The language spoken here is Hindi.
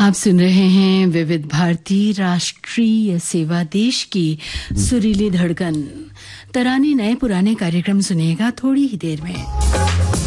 आप सुन रहे हैं विविध भारती राष्ट्रीय सेवा देश की सुरीली धड़कन। तराने नए पुराने कार्यक्रम सुनिएगा थोड़ी ही देर में।